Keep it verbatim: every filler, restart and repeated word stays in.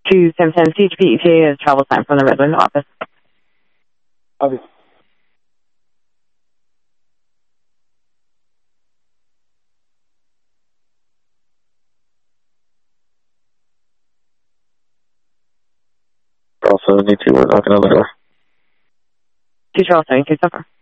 two seven seven C H P E T A is travel time from the Redmond office. Obvious. Also, need to, we're knocking on the door. two twelve seventy-two, suffer.